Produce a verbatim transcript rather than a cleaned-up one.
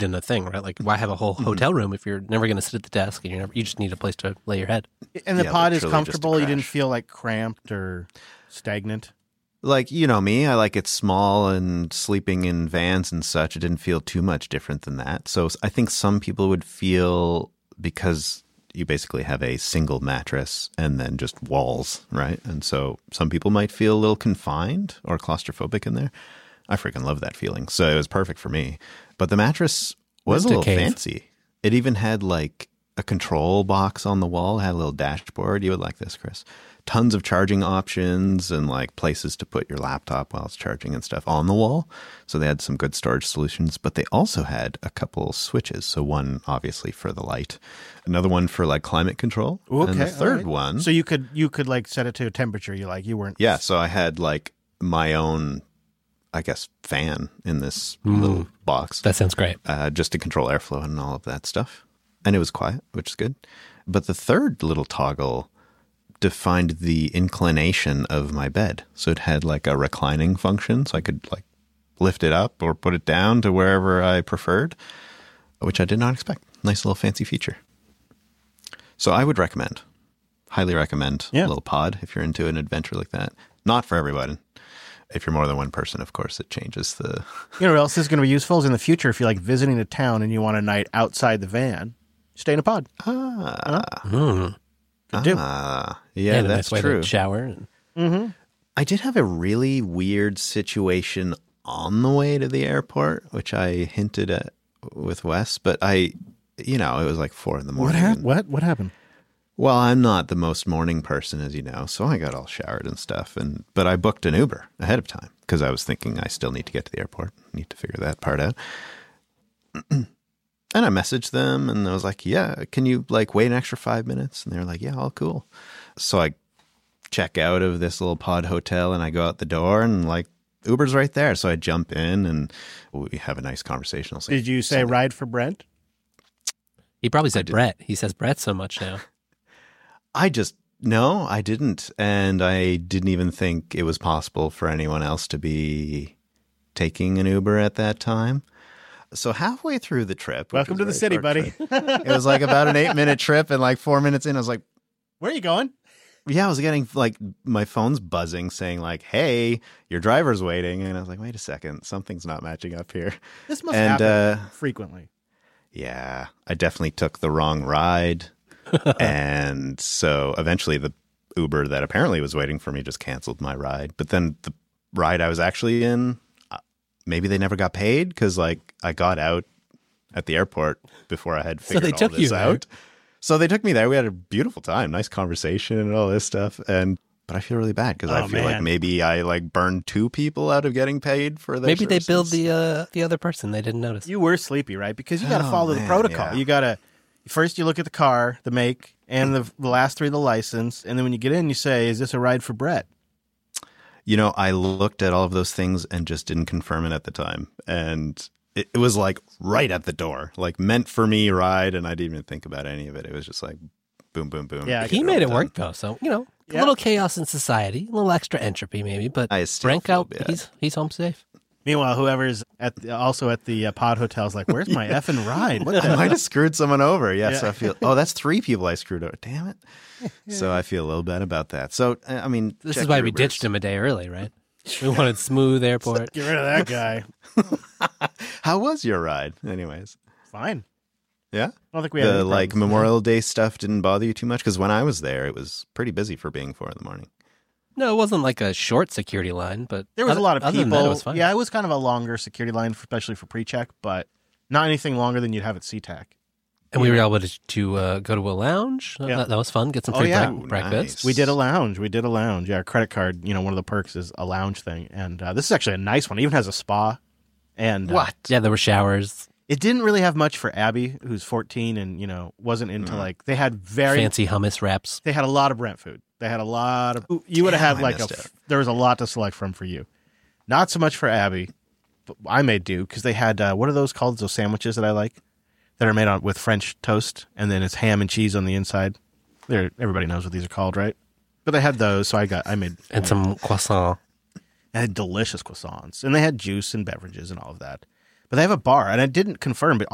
in the thing, right? Like, why have a whole hotel room if you're never going to sit at the desk and you never you just need a place to lay your head? And the Yeah, pod is literally just a comfortable. You didn't crash. feel like cramped or stagnant. Like, you know me, I like it small, and sleeping in vans and such, it didn't feel too much different than that. So I think some people would feel, because you basically have a single mattress and then just walls, right? And so some people might feel a little confined or claustrophobic in there. I freaking love that feeling. So it was perfect for me. But the mattress was Just a a little cave. fancy. It even had like a control box on the wall, had a little dashboard. You would like this, Chris. Tons of charging options and like places to put your laptop while it's charging and stuff on the wall. So they had some good storage solutions, but they also had a couple switches. So one obviously for the light, another one for like climate control, Okay, and the all third right. one. So you could you could like set it to a temperature you like. You weren't. Yeah, so I had like my own, I guess, fan in this little box. That sounds great. uh, just to control airflow and all of that stuff. And it was quiet, which is good. But the third little toggle defined the inclination of my bed. So it had like a reclining function, so I could like lift it up or put it down to wherever I preferred, which I did not expect. Nice little fancy feature. So I would recommend, highly recommend Yeah. a little pod if you're into an adventure like that. Not for everybody. If you're more than one person, of course, it changes the... You know what else is going to be useful is in the future if you're like visiting a town and you want a night outside the van, stay in a pod. Ah, Mm. do. ah yeah, And a that's nice way true. to shower. And, I did have a really weird situation on the way to the airport, which I hinted at with Wes, but I, you know, it was like four in the What morning. happened? What what happened? Well, I'm not the most morning person, as you know, so I got all showered and stuff, and but I booked an Uber ahead of time because I was thinking I still need to get to the airport, need to figure that part out. And I messaged them, and I was like, "Yeah, can you like wait an extra five minutes?" And they were like, "Yeah, all cool." So I check out of this little pod hotel, and I go out the door, and like Uber's right there, so I jump in, and we have a nice conversation. I'll say, Did you say ride for Brent? he probably said Brett. He says Brett so much now. I just, no, I didn't. And I didn't even think it was possible for anyone else to be taking an Uber at that time. So halfway through the trip. which Welcome was to a the very city, short buddy. trip, it was like about an eight minute trip, and like four minutes in, I was like, Where are you going? yeah, I was getting like my phone's buzzing saying like, hey, your driver's waiting. And I was like, wait a second, something's not matching up here. This must And, happen uh, frequently. Yeah, I definitely took the wrong ride. And so eventually the Uber that apparently was waiting for me just canceled my ride. But then the ride I was actually in, uh, maybe they never got paid because like I got out at the airport before I had So figured they all took this you there. out. So they took me there. We had a beautiful time, nice conversation and all this stuff. And but I feel really bad because Oh, I feel like man. maybe I like burned two people out of getting paid for their Maybe they services. billed the uh, the other person. They didn't notice. You were sleepy, right? Because you got to Oh, follow the man, protocol. yeah. You got to first you look at the car, the make, and the, the last three of the license, and then when you get in, you say, "Is this a ride for Brett?" You know, I looked at all of those things and just didn't confirm it at the time. And it, it was like right at the door, like meant for me ride. And I didn't even think about any of it. It was just like boom, boom, boom. Yeah, He Get made all it done. work though, so you know, a Yeah. little chaos in society, a little extra entropy maybe, but I still Brent feel out, bad. he's he's home safe. Meanwhile, whoever's at the, also at the uh, pod hotel is like, "Where's my effing ride?" What I the? might have screwed someone over. Yeah, Yeah. so I feel, oh, that's three people I screwed over. Damn it. So I feel a little bad about that. So, uh, I mean, This check is why your we Ubers. ditched him a day early, right? We wanted smooth airport. Get rid of that guy. How was your ride, anyways? Fine. Yeah? I don't think we had The any like problems. Memorial Day stuff didn't bother you too much? Because when I was there, it was pretty busy for being four in the morning. No, it wasn't like a short security line, but There was other- a lot of other than people. that, it was fine. Yeah, it was kind of a longer security line, especially for pre-check, but not anything longer than you'd have at SeaTac. And we were able to, to uh, go to a lounge. Uh, Yeah. That, that was fun. Get some Oh, free yeah. brec- Ooh, breakfast. nice. We did a lounge. We did a lounge. Yeah, our credit card, you know, one of the perks is a lounge thing. And uh, this is actually a nice one. It even has a spa. And uh, Yeah, there were showers, it didn't really have much for Abby, who's fourteen and, you know, wasn't into Mm. like, they had very, fancy hummus wraps. they had a lot of Brent food. They had a lot of, you would have Damn, had I like a, missed f- it. there was a lot to select from for you. Not so much for Abby, but I made do because they had, uh, what are those called? Those sandwiches that I like that are made on with French toast and then it's ham and cheese on the inside. They're, everybody knows what these are called, right? But they had those, so I got, I made, And some croissant. They had delicious croissants, and they had juice and beverages and all of that. But they have a bar, and I didn't confirm, but